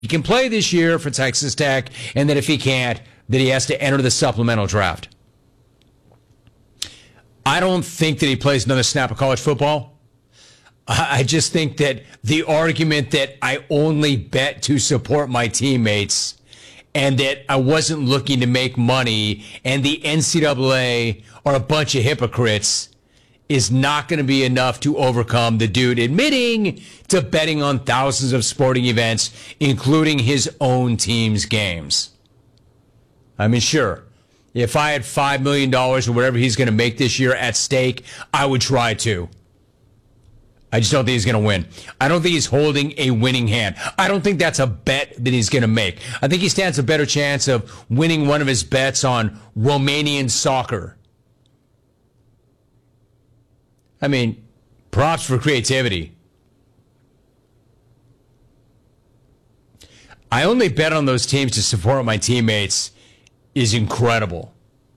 he can play this year for Texas Tech, and that if he can't, that he has to enter the supplemental draft. I don't think that he plays another snap of college football. I just think that the argument that I only bet to support my teammates and that I wasn't looking to make money and the NCAA are a bunch of hypocrites is not going to be enough to overcome the dude admitting to betting on thousands of sporting events, including his own team's games. I mean, sure, if I had $5 million or whatever he's going to make this year at stake, I would try to. I just don't think he's going to win. I don't think he's holding a winning hand. I don't think that's a bet that he's going to make. I think he stands a better chance of winning one of his bets on Romanian soccer. I mean, props for creativity. I only bet on those teams to support my teammates is incredible.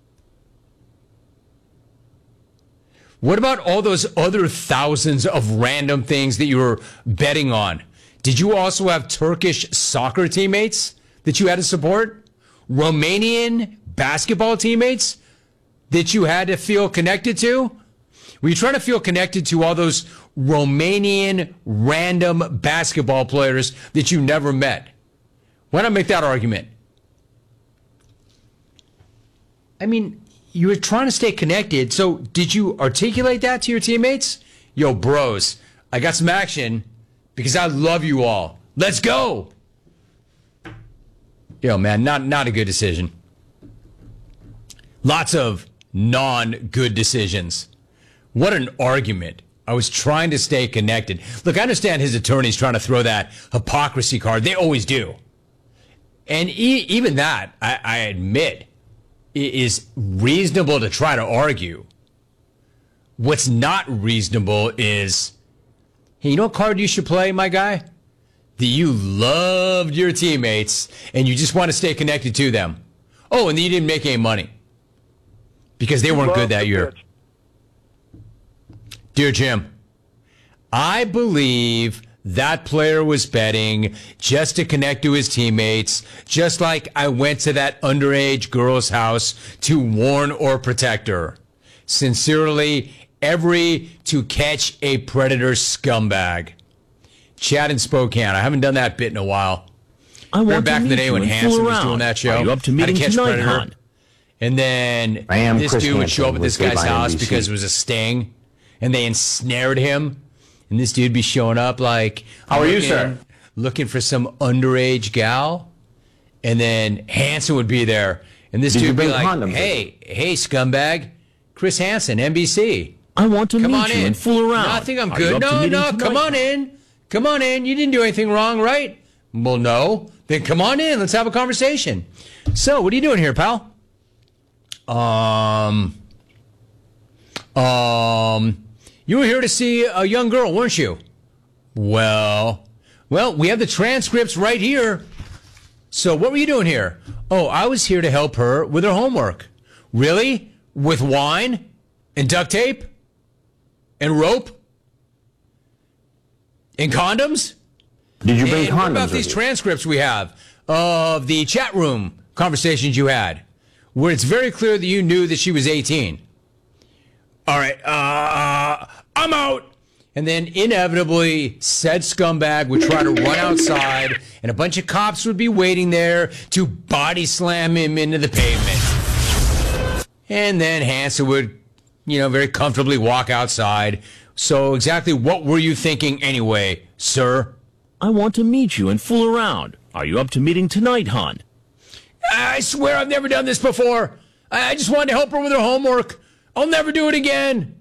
What about all those other thousands of random things that you were betting on? Did you also have Turkish soccer teammates that you had to support? Romanian basketball teammates that you had to feel connected to? Were you trying to feel connected to all those Romanian random basketball players that you never met? Why not make that argument? I mean, you were trying to stay connected, so did you articulate that to your teammates? Yo, bros, I got some action because I love you all. Let's go! Yo, man, not a good decision. Lots of non-good decisions. What an argument. I was trying to stay connected. Look, I understand his attorney's trying to throw that hypocrisy card. They always do. And even that, I admit, is reasonable to try to argue. What's not reasonable is, hey, you know what card you should play, my guy? That you loved your teammates and you just want to stay connected to them. Oh, and you didn't make any money because they weren't good that year. Dear Jim, I believe that player was betting just to connect to his teammates, just like I went to that underage girl's house to warn or protect her. Sincerely, every to catch a predator scumbag. Chad in Spokane. I haven't done that bit in a while. Remember back in the day when Hanson was doing that show? Are you up to meeting How to Catch tonight, Predator? hon? And then this Chris dude would Hansen show up at this with guy's Goodbye house NBC. because it was a sting, and they ensnared him. And this dude be showing up like, how are you, sir? Looking for some underage gal. And then Hanson would be there. And this dude would be like, hey, scumbag, Chris Hansen, NBC. I want to Come meet on you in. and fool around. No, I think I'm Are you good. up to No, meeting tonight? come on in. Come on in. You didn't do anything wrong, right? Well, no. Then come on in. Let's have a conversation. So, what are you doing here, pal? You were here to see a young girl, weren't you? Well, we have the transcripts right here. So what were you doing here? Oh, I was here to help her with her homework. Really? With wine and duct tape and rope and condoms? Did you bring And what condoms about with these you? transcripts we have of the chat room conversations you had, where it's very clear that you knew that she was 18? All right, I'm out. And then inevitably, said scumbag would try to run outside, and a bunch of cops would be waiting there to body slam him into the pavement. And then Hanson would, very comfortably walk outside. So exactly what were you thinking anyway, sir? I want to meet you and fool around. Are you up to meeting tonight, hon? I swear I've never done this before. I just wanted to help her with her homework. I'll never do it again.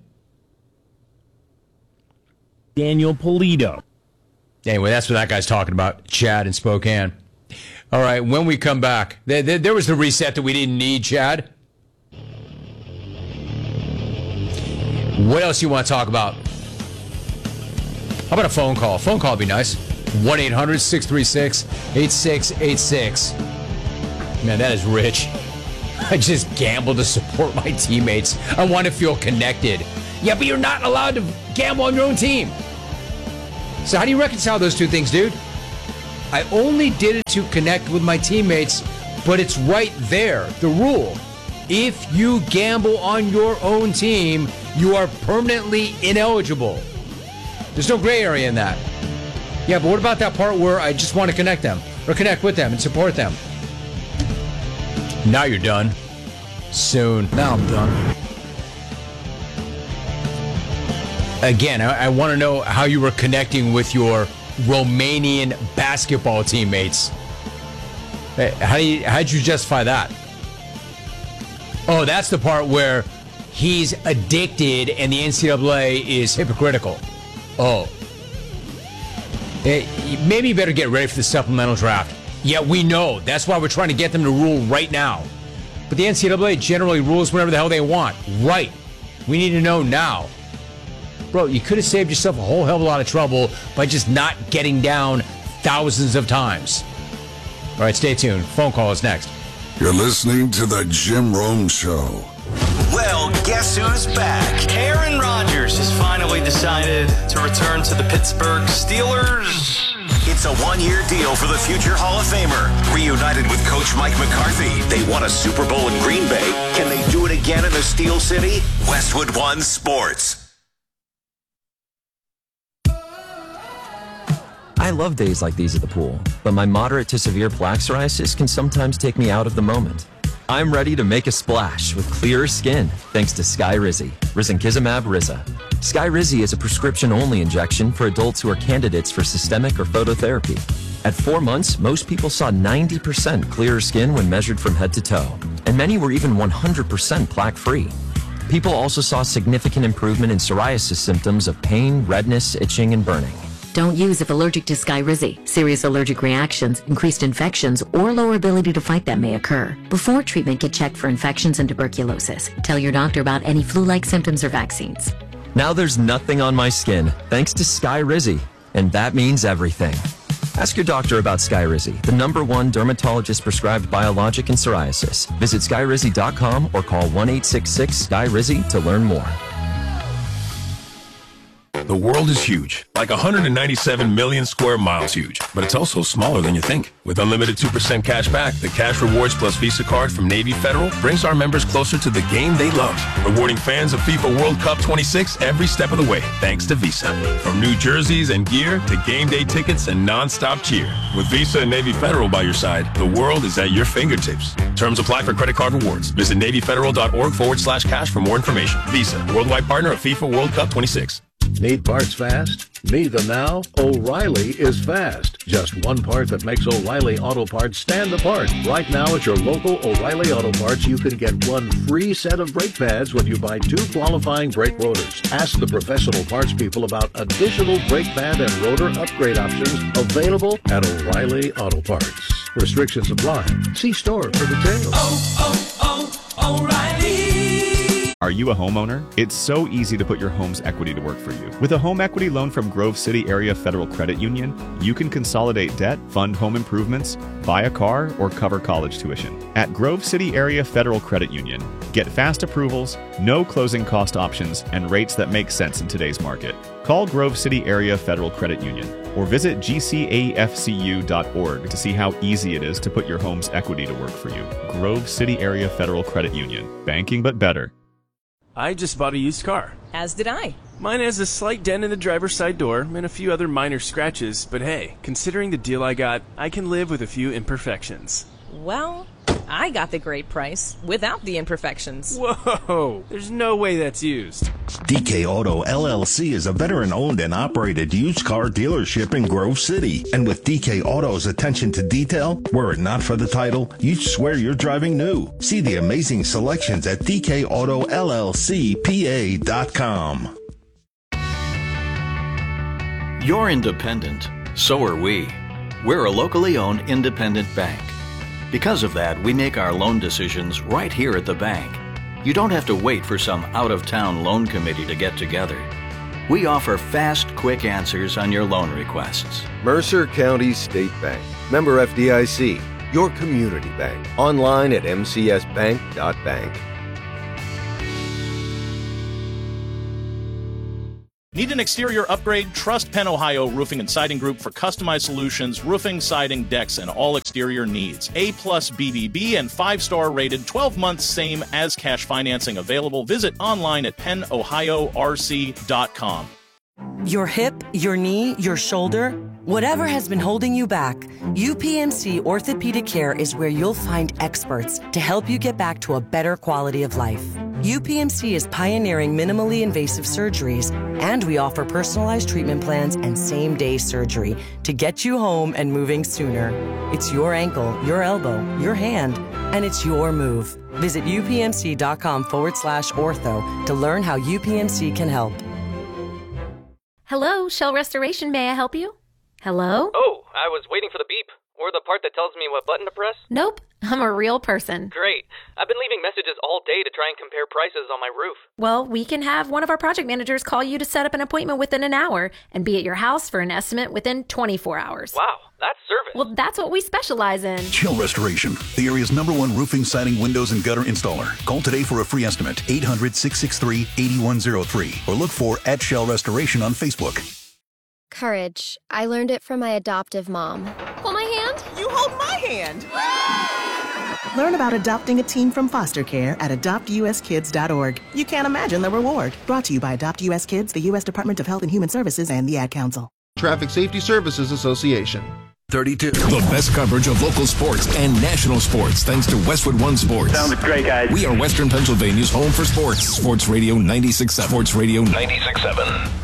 Daniel Polito. Anyway, that's what that guy's talking about. Chad in Spokane. All right, when we come back, there was the reset that we didn't need, Chad. What else you want to talk about? How about a phone call? Phone call would be nice. 1-800-636-8686. Man, that is rich. I just gamble to support my teammates. I want to feel connected. Yeah, but you're not allowed to gamble on your own team. So how do you reconcile those two things, dude? I only did it to connect with my teammates, but it's right there, the rule. If you gamble on your own team, you are permanently ineligible. There's no gray area in that. Yeah, but what about that part where I just want to connect them or connect with them and support them? Now you're done. Soon. Now I'm done. Again, I want to know how you were connecting with your Romanian basketball teammates. How'd you justify that? Oh, that's the part where he's addicted and the NCAA is hypocritical. Oh. Maybe you better get ready for the supplemental draft. Yeah, we know. That's why we're trying to get them to rule right now. But the NCAA generally rules whenever the hell they want. Right. We need to know now. Bro, you could have saved yourself a whole hell of a lot of trouble by just not getting down thousands of times. All right, stay tuned. Phone call is next. You're listening to the Jim Rome Show. Well, guess who's back? Aaron Rodgers has finally decided to return to the Pittsburgh Steelers. It's a one-year deal for the future Hall of Famer. Reunited with Coach Mike McCarthy, they won a Super Bowl in Green Bay. Can they do it again in the Steel City? Westwood One Sports. I love days like these at the pool, but my moderate to severe plaque psoriasis can sometimes take me out of the moment. I'm ready to make a splash with clearer skin thanks to Skyrizi, Risankizumab Riza. Skyrizi is a prescription-only injection for adults who are candidates for systemic or phototherapy. At 4 months, most people saw 90% clearer skin when measured from head to toe, and many were even 100% plaque-free. People also saw significant improvement in psoriasis symptoms of pain, redness, itching, and burning. Don't use if allergic to Skyrizi. Serious allergic reactions, increased infections, or lower ability to fight them may occur. Before treatment, get checked for infections and tuberculosis. Tell your doctor about any flu-like symptoms or vaccines. Now there's nothing on my skin, thanks to Skyrizi, and that means everything. Ask your doctor about Skyrizi, the #1 dermatologist-prescribed biologic in psoriasis. Visit Skyrizi.com or call 1-866-SKYRIZI to learn more. The world is huge, like 197 million square miles huge, but it's also smaller than you think. With unlimited 2% cash back, the Cash Rewards Plus Visa card from Navy Federal brings our members closer to the game they love, rewarding fans of FIFA World Cup 26 every step of the way, thanks to Visa. From new jerseys and gear to game day tickets and non-stop cheer. With Visa and Navy Federal by your side, the world is at your fingertips. Terms apply for credit card rewards. Visit NavyFederal.org/cash for more information. Visa, worldwide partner of FIFA World Cup 26. Need parts fast? Need them now? O'Reilly is fast. Just one part that makes O'Reilly Auto Parts stand apart. Right now at your local O'Reilly Auto Parts, you can get one free set of brake pads when you buy 2 qualifying brake rotors. Ask the professional parts people about additional brake pad and rotor upgrade options available at O'Reilly Auto Parts. Restrictions apply. See store for details. O'Reilly. Are you a homeowner? It's so easy to put your home's equity to work for you. With a home equity loan from Grove City Area Federal Credit Union, you can consolidate debt, fund home improvements, buy a car, or cover college tuition. At Grove City Area Federal Credit Union, get fast approvals, no closing cost options, and rates that make sense in today's market. Call Grove City Area Federal Credit Union or visit gcafcu.org to see how easy it is to put your home's equity to work for you. Grove City Area Federal Credit Union. Banking but better. I just bought a used car. As did I. Mine has a slight dent in the driver's side door and a few other minor scratches, but hey, considering the deal I got, I can live with a few imperfections. Well, I got the great price without the imperfections. Whoa, there's no way that's used. DK Auto LLC is a veteran-owned and operated used car dealership in Grove City. And with DK Auto's attention to detail, were it not for the title, you'd swear you're driving new. See the amazing selections at DKAutoLLCPA.com. You're independent. So are we. We're a locally owned independent bank. Because of that, we make our loan decisions right here at the bank. You don't have to wait for some out-of-town loan committee to get together. We offer fast, quick answers on your loan requests. Mercer County State Bank. Member FDIC. Your community bank. Online at mcsbank.bank. Need an exterior upgrade? Trust Penn Ohio Roofing and Siding Group for customized solutions, roofing, siding, decks, and all exterior needs. A+ BBB and 5-star rated, 12 months same as cash financing available. Visit online at pennohiorc.com. Your hip, your knee, your shoulder, whatever has been holding you back, UPMC Orthopedic Care is where you'll find experts to help you get back to a better quality of life. UPMC is pioneering minimally invasive surgeries, and we offer personalized treatment plans and same-day surgery to get you home and moving sooner. It's your ankle, your elbow, your hand, and it's your move. Visit upmc.com/ortho to learn how UPMC can help. Hello, Shell Restoration. May I help you? Hello? Oh, I was waiting for the beep. Or the part that tells me what button to press. Nope, I'm a real person. Great. I've been leaving messages all day to try and compare prices on my roof. Well, we can have one of our project managers call you to set up an appointment within an hour and be at your house for an estimate within 24 hours. Wow, that's service. Well, that's what we specialize in. Shell Restoration, the area's #1 roofing, siding, windows, and gutter installer. Call today for a free estimate, 800-663-8103, or look for @Shell Restoration on Facebook. Courage. I learned it from my adoptive mom. Hold my hand. You hold my hand. Learn about adopting a teen from foster care at adoptuskids.org. You can't imagine the reward. Brought to you by Adopt US Kids, the U.S. Department of Health and Human Services, and the Ad Council. Traffic Safety Services Association. 32. The best coverage of local sports and national sports thanks to Westwood One Sports. Sounds great, guys. We are Western Pennsylvania's home for sports. Sports Radio 96.7. Sports Radio 96.7.